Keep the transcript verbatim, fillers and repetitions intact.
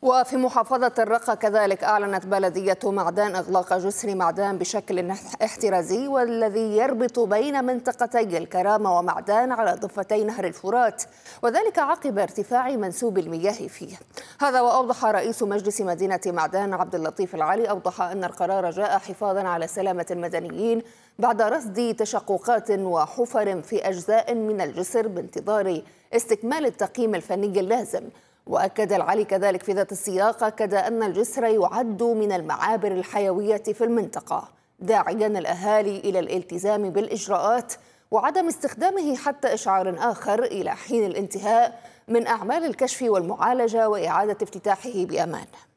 وفي محافظة الرقة كذلك أعلنت بلدية معدان إغلاق جسر معدان بشكل احترازي والذي يربط بين منطقتي الكرامة ومعدان على ضفتي نهر الفرات، وذلك عقب ارتفاع منسوب المياه فيه. هذا وأوضح رئيس مجلس مدينة معدان عبد اللطيف العلي أوضح أن القرار جاء حفاظا على سلامة المدنيين بعد رصد تشققات وحفر في أجزاء من الجسر بانتظار استكمال التقييم الفني اللازم. وأكد العلي كذلك في ذات السياق أكد أن الجسر يعد من المعابر الحيوية في المنطقة، داعيا الأهالي إلى الالتزام بالإجراءات وعدم استخدامه حتى إشعار آخر إلى حين الانتهاء من أعمال الكشف والمعالجة وإعادة افتتاحه بأمان.